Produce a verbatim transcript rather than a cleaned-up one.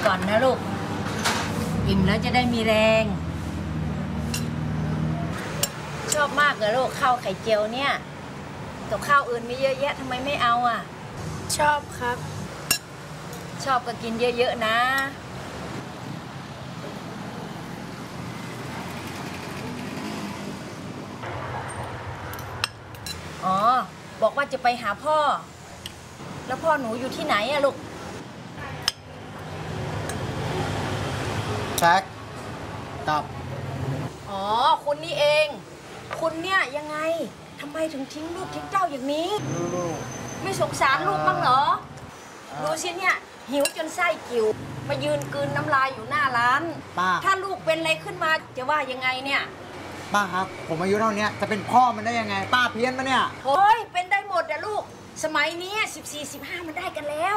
ก่อนนะลูกอิ่มแล้วจะได้มีแรงชอบมากเลยลูกข้าวไข่เจียวเนี่ยกับข้าวอื่นมีเยอะแยะทำไมไม่เอาอ่ะชอบครับชอบก็กินเยอะๆนะอ๋อบอกว่าจะไปหาพ่อแล้วพ่อหนูอยู่ที่ไหนอะลูกแท็กกลับอ๋อคุณนี่เองคุณเนี่ยยังไงทำไมถึงทิ้งลูกทิ้งเต้าอย่างนี้ไม่สงสารลูกบ้างเหรอดูสิเนี่ยหิวจนไส้กิ่วมายืนกลืนน้ำลายอยู่หน้าร้านป้าถ้าลูกเป็นอะไรขึ้นมาจะว่ายังไงเนี่ยป้าครับผมอายุเท่านี้จะเป็นพ่อมันได้ยังไงป้าเพี้ยนปะเนี่ยโอ้ยเป็นได้หมดอะลูกสมัยนี้สิบสี่ สิบห้ามันได้กันแล้ว